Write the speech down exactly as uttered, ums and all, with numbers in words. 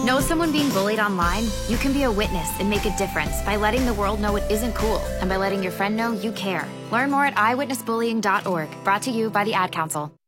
Know someone being bullied online? You can be a witness and make a difference by letting the world know it isn't cool and by letting your friend know you care. Learn more at i witness bullying dot org, brought to you by the Ad Council.